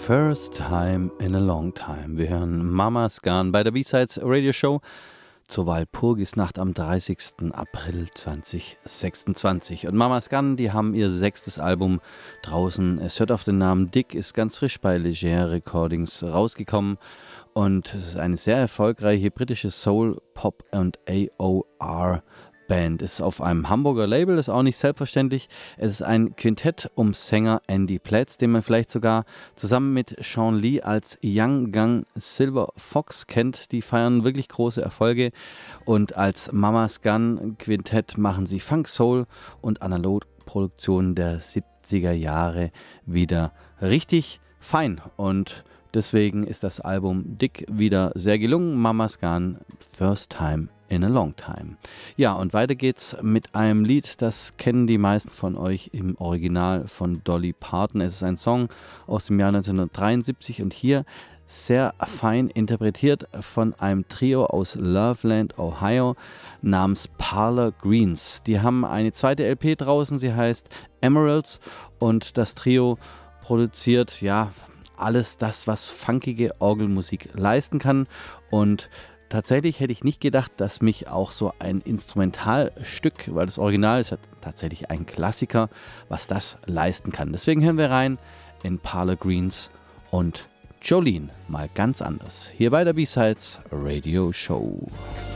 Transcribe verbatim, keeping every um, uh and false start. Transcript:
First Time in a Long Time. Wir hören Mama's Gun bei der B-Sides Radio Show zur Walpurgisnacht am dreißigsten April zweitausendsechsundzwanzig. Und Mama's Gun, die haben ihr sechstes Album draußen. Es hört auf den Namen Dick, ist ganz frisch bei Leger Recordings rausgekommen. Und es ist eine sehr erfolgreiche britische Soul, Pop und A O R Band. Ist auf einem Hamburger Label, ist auch nicht selbstverständlich. Es ist ein Quintett um Sänger Andy Platz, den man vielleicht sogar zusammen mit Sean Lee als Young Gun Silver Fox kennt. Die feiern wirklich große Erfolge und als Mama's Gun Quintett machen sie Funk, Soul und Analogproduktionen der siebziger Jahre wieder richtig fein und deswegen ist das Album Dick wieder sehr gelungen. Mama's Gun, First Time in a Long Time. Ja, und weiter geht's mit einem Lied, das kennen die meisten von euch im Original von Dolly Parton. Es ist ein Song aus dem Jahr neunzehnhundertdreiundsiebzig und hier sehr fein interpretiert von einem Trio aus Loveland, Ohio namens Parlor Greens. Die haben eine zweite L P draußen, sie heißt Emeralds und das Trio produziert, ja, alles das, was funkige Orgelmusik leisten kann und tatsächlich hätte ich nicht gedacht, dass mich auch so ein Instrumentalstück, weil das Original ist ja tatsächlich ein Klassiker, was das leisten kann. Deswegen hören wir rein in Parlor Greens und Jolene, mal ganz anders. Hier bei der B-Sides Radio Show.